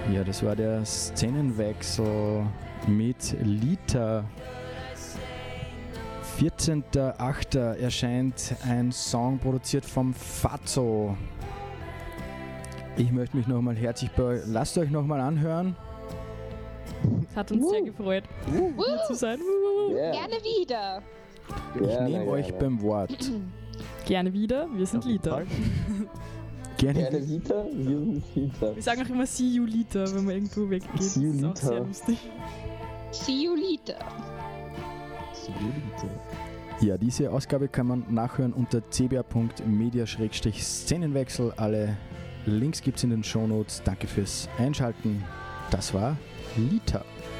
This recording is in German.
Ja, das war der Szenenwechsel mit Lita. 14.08. erscheint ein Song produziert vom Fazzo. Ich möchte mich nochmal herzlich lasst euch nochmal anhören. Es hat uns sehr gefreut, hier zu sein. Yeah. Gerne wieder. Ich nehme euch beim Wort. Gerne wieder, wir sind Lita. Gerne. Lita, wir sind Lita. Wir sagen auch immer See you Lita, wenn man irgendwo weggeht. Das See you ist auch Lita. sehr lustig. See you later. Ja, diese Ausgabe kann man nachhören unter cba.media/Szenenwechsel. Alle Links gibt es in den Shownotes. Danke fürs Einschalten. Das war Lita.